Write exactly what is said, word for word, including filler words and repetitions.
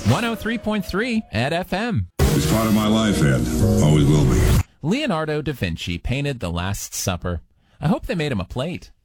one oh three point three at F M. It's part of my life, Ed. Always will be. Leonardo da Vinci painted The Last Supper. I hope they made him a plate.